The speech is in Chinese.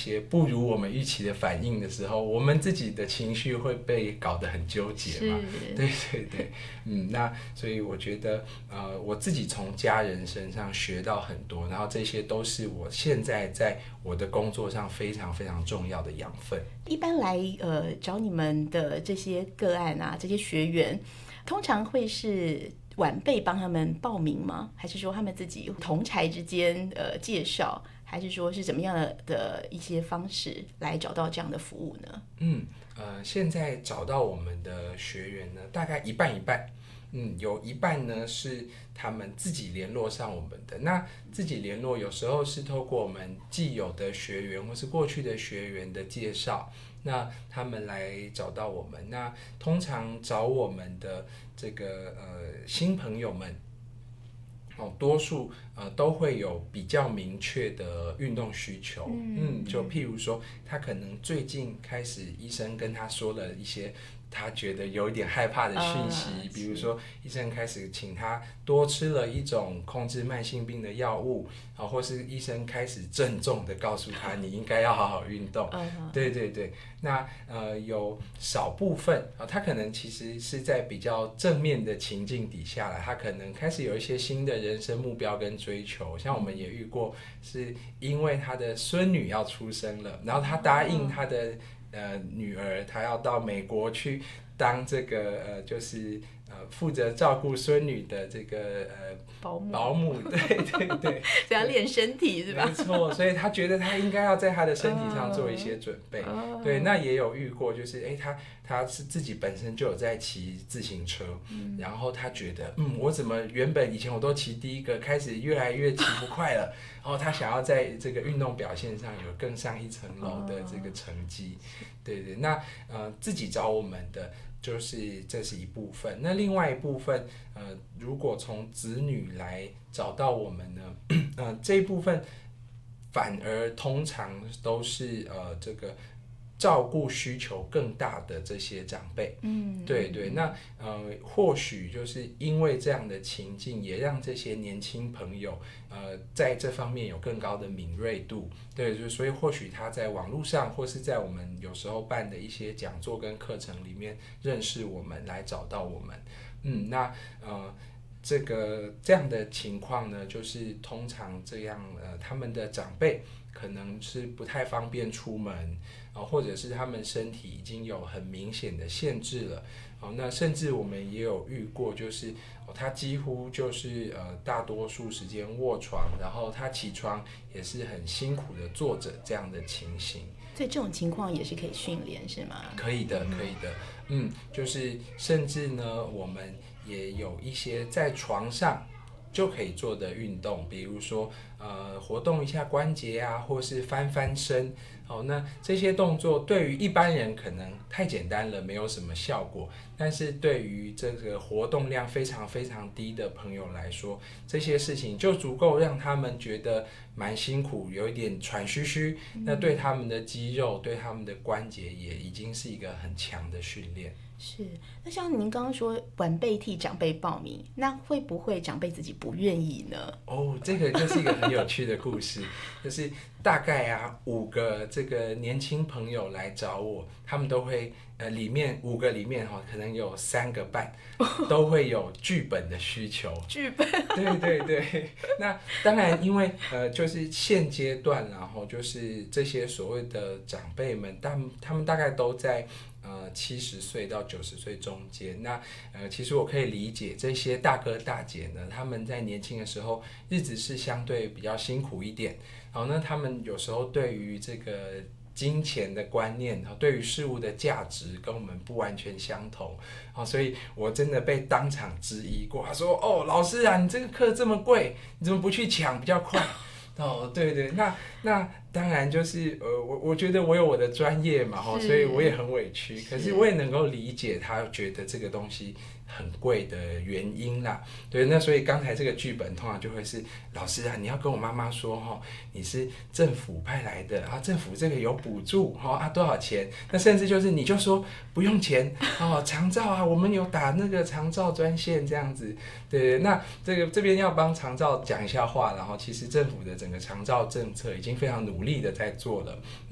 些不如我们预期的反应的时候，我们自己的情绪会被搞得很纠结嘛。对对对，那所以我觉得我自己从家人身上学到很多，然后这些都是我现在在我的工作上非常非常重要的养分。 一般来找你们的这些个案啊，这些学员通常会是晚辈帮他们报名吗？还是说他们自己同侪之间介绍？还是说是怎么样的一些方式来找到这样的服务呢？ 现在找到我们的学员呢，大概一半一半。有一半呢是他们自己联络上我们的，那自己联络有时候是透过我们既有的学员或是过去的学员的介绍，那他们来找到我们。那通常找我们的这个新朋友们，多数都会有比较明确的运动需求。就譬如说他可能最近开始医生跟他说了一些他觉得有一点害怕的讯息，比如说医生开始请他多吃了一种控制慢性病的药物，或是医生开始郑重的告诉他你应该要好好运动。对对对，那有少部分他可能其实是在比较正面的情境底下了，他可能开始有一些新的人生目标跟追求。像我们也遇过是因为他的孙女要出生了，然后他答应他的女儿，她要到美国去当这个就是负责照顾孙女的这个保姆。对对对， 这样练身体是吧？ 没错，所以他觉得他应该要在他的身体上做一些准备。对，那也有遇过，就是他是自己本身就有在骑自行车，然后他觉得我怎么原本以前我都骑第一个，开始越来越骑不快了，然后他想要在这个运动表现上有更上一层楼的这个成绩。对对，那自己找我们的就是这是一部分。那另外一部分如果从子女来找到我们呢，这一部分反而通常都是这个照顾需求更大的这些长辈。对对，那或许就是因为这样的情境，也让这些年轻朋友在这方面有更高的敏锐度。对，就所以或许他在网络上，或是在我们有时候办的一些讲座跟课程里面认识我们，来找到我们。那这样的情况呢，就是通常这样他们的长辈可能是不太方便出门，或者是他们身体已经有很明显的限制了。那甚至我们也有遇过，就是他几乎就是大多数时间卧床，然后他起床也是很辛苦的坐着这样的情形。 所以这种情况也是可以训练是吗？ 可以的，可以的。就是甚至呢，我们也有一些在床上就可以做的运动，比如说活动一下关节啊，或是翻翻身。那这些动作对于一般人可能太简单了，没有什么效果，但是对于这个活动量非常非常低的朋友来说，这些事情就足够让他们觉得蛮辛苦，有一点喘吁吁。那对他们的肌肉，对他们的关节也已经是一个很强的训练。 是，那像您刚刚说晚辈替长辈报名，那会不会长辈自己不愿意呢？ 这个就是一个很有趣的故事，就是大概5个这个年轻朋友来找我，他们都会里面5个里面可能有3个半都会有剧本的需求。 剧本对对对，那当然因为就是现阶段，然后就是这些所谓的长辈们，他们大概都在70岁到90岁中间。那其实我可以理解这些大哥大姐呢，他们在年轻的时候日子是相对比较辛苦一点，那他们有时候对于这个金钱的观念，对于事物的价值跟我们不完全相同。所以我真的被当场质疑过，他说老师啊，你这个课这么贵，你怎么不去抢比较快？对对，那当然就是我觉得我有我的专业嘛，所以我也很委屈，可是我也能够理解他觉得这个东西很贵的原因啦。对，那所以刚才这个剧本通常就会是，老师啊，你要跟我妈妈说你是政府派来的政府这个有补助多少钱？那甚至就是你就说不用钱长照我们有打那个长照专线这样子。对，那这边要帮长照讲一下话，然后其实政府的整个长照政策已经非常努力的在做了。